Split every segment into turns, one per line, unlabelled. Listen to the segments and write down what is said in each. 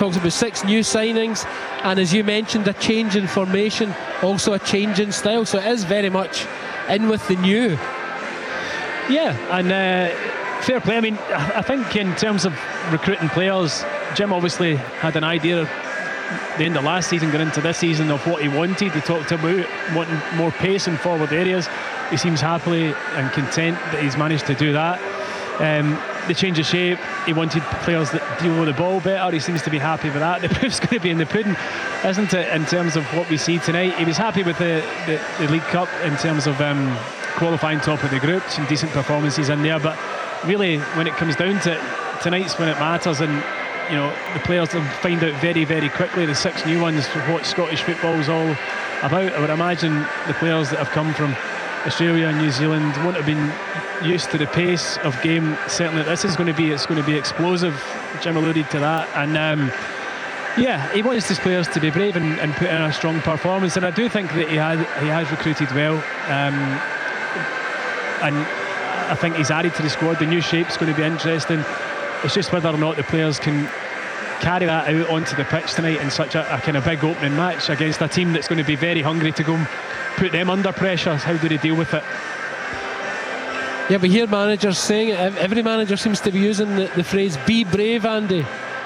talks about 6 new signings, and as you mentioned, a change in formation, also a change in style, so it is very much in with the new.
Yeah, and fair play. I mean, I think in terms of recruiting players, Jim obviously had an idea at the end of last season going into this season of what he wanted. He talked about wanting more pace in forward areas. He seems happily and content that he's managed to do that. The change of shape, he wanted players that deal with the ball better. He seems to be happy with that. The proof's going to be in the pudding, isn't it, in terms of what we see tonight. He was happy with the League Cup in terms of qualifying top of the group, some decent performances in there, but really when it comes down to it, tonight's when it matters, and you know, the players will find out very, very quickly, the 6 new ones, what Scottish football is all about. I would imagine the players that have come from Australia and New Zealand won't have been used to the pace of game. Certainly this is going to be, it's going to be explosive. Jim alluded to that, and yeah, he wants his players to be brave and put in a strong performance, and I do think that he has recruited well, and I think he's added to the squad. The new shape's going to be interesting. It's just whether or not the players can carry that out onto the pitch tonight in such a kind of big opening match against a team that's going to be very hungry to go and put them under pressure. How do they deal with it?
Yeah, but here managers saying it. Every manager seems to be using the phrase "be brave," Andy.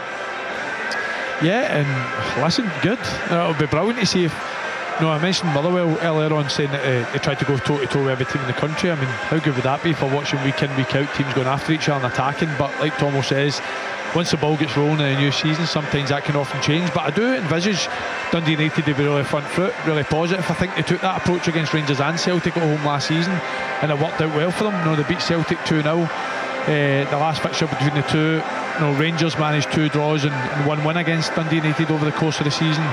Yeah, and listen, good. It'll be brilliant to see if. No, I mentioned Motherwell earlier on saying that they tried to go toe to toe with every team in the country. I mean, how good would that be for watching week in, week out, teams going after each other and attacking? But like Tomo says, once the ball gets rolling in a new season, sometimes that can often change. But I do envisage Dundee United to be really front foot, really positive. I think they took that approach against Rangers and Celtic at home last season, and it worked out well for them. You know, they beat Celtic 2-0. The last fixture between the two, you know, Rangers managed 2 draws and 1 win against Dundee United over the course of the season.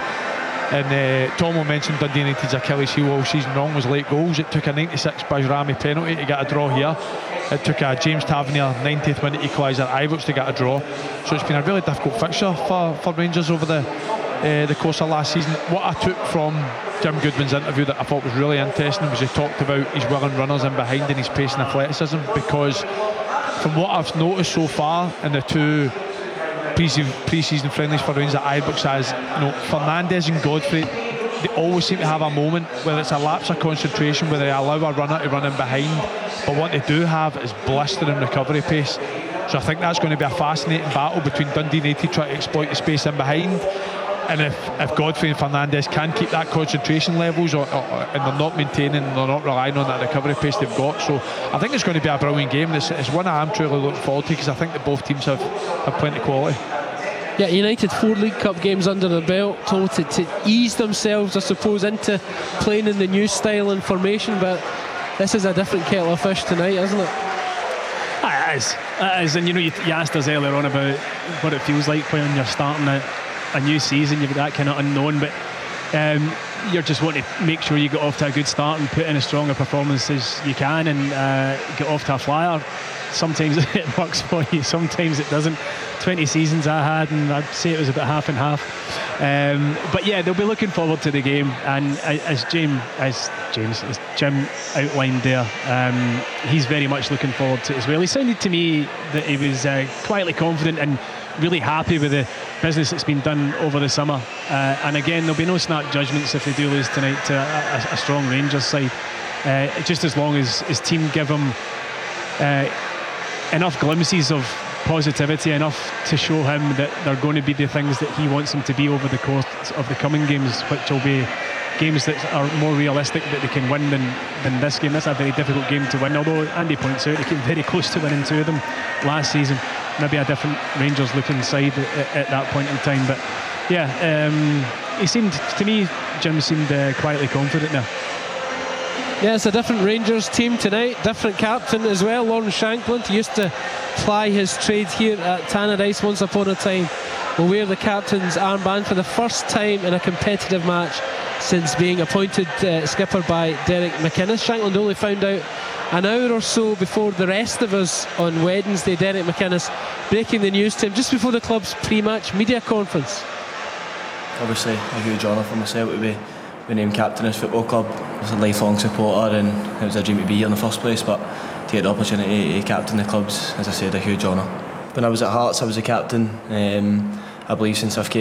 And Tomo mentioned Dundee United's Achilles heel all season long was late goals. It took a 96 Bajrami penalty to get a draw here. It took a James Tavernier 90th minute equaliser at Ibrox to get a draw. So it's been a really difficult fixture for Rangers over the course of last season. What I took from Jim Goodwin's interview that I thought was really interesting was he talked about his willing runners in behind and his pace and athleticism, because from what I've noticed so far in the 2 pre-season friendlies for Rangers at Ibrox, as you know, Fernandes and Godfrey, they always seem to have a moment whether it's a lapse of concentration, whether they allow a runner to run in behind, but what they do have is blistering recovery pace. So I think that's going to be a fascinating battle between Dundee United trying to exploit the space in behind, and if Godfrey and Fernandes can keep that concentration levels and they're not maintaining, they're not relying on that recovery pace they've got. So I think it's going to be a brilliant game. It's one I am truly looking forward to, because I think that both teams have plenty of quality.
Yeah, United 4 League Cup games under their belt, told to ease themselves, I suppose, into playing in the new style and formation, but this is a different kettle of fish tonight, isn't it?
It is, and you know, you asked us earlier on about what it feels like when you're starting a new season. You've got that kind of unknown, but you're just wanting to make sure you get off to a good start and put in as strong a performance as you can, and get off to a flyer. Sometimes it works for you, sometimes it doesn't. 20 seasons I had, and I'd say it was about half and half. But yeah, they'll be looking forward to the game, and as Jim outlined there, he's very much looking forward to it as well. He sounded to me that he was quietly confident and really happy with the business that's been done over the summer. And again, there'll be no snap judgments if they do lose tonight to a strong Rangers side. Just as long as his team give him enough glimpses of positivity, enough to show him that they're going to be the things that he wants them to be over the course of the coming games, which will be games that are more realistic that they can win than this game. That's a very difficult game to win, although Andy points out they came very close to winning 2 of them last season. Maybe a different Rangers looking side at that point in time, but yeah, he seemed, to me, Jim seemed quietly confident now.
Yeah, it's a different Rangers team tonight, different captain as well. Lawrence Shankland, he used to ply his trade here at Tannadice once upon a time, will wear the captain's armband for the first time in a competitive match since being appointed skipper by Derek McInnes. Shankland only found out an hour or so before the rest of us on Wednesday. Derek McInnes breaking the news to him just before the club's pre-match media conference.
Obviously a huge honour for myself to be named captain of this football club. I was a lifelong supporter and it was a dream to be here in the first place, but to get the opportunity to captain the club's, as I said, a huge honour. When I was at Hearts, I was a captain. I believe since I've came